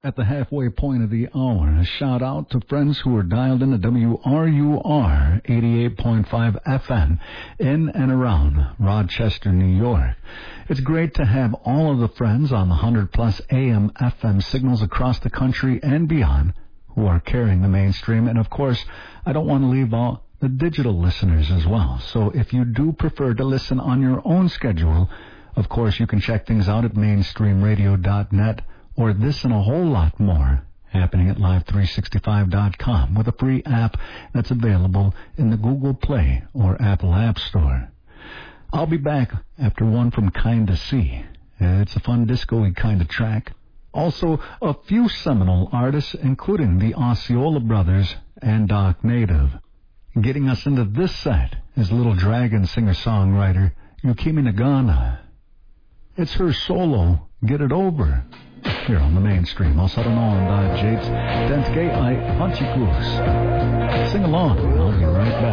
At the halfway point of the hour, a shout out to friends who are dialed into WRUR 88.5 FM in and around Rochester, New York. It's great to have all of the friends on the 100 plus AM FM signals across the country and beyond who are carrying the mainstream. And of course, I don't want to leave out the digital listeners as well. So if you do prefer to listen on your own schedule, of course, you can check things out at mainstreamradio.net. or this and a whole lot more happening at live365.com with a free app that's available in the Google Play or Apple App Store. I'll be back after one from Kinda See. It's a fun disco-y kind of track. Also, a few seminal artists, including the Osceola Brothers and Doc Native. Getting us into this set is Little Dragon singer-songwriter Yukimi Nagana. It's her solo, Get It Over, here on the mainstream. Also, I don't know on Jade's Denske I Punchicus. Sing along, and I'll be right back.